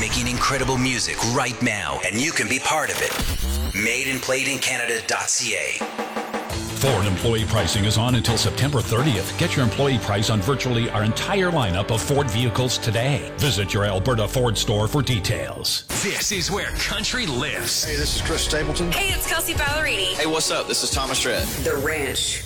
making incredible music right now, and you can be part of it. MadeandPlayedInCanada.ca. Ford employee pricing is on until September 30th. Get your employee price on virtually our entire lineup of Ford vehicles today. Visit your Alberta Ford store for details. This is where country lives. Hey, this is Chris Stapleton. Hey, it's Kelsey Ballerini. Hey, what's up? This is Thomas Rhett. The Ranch.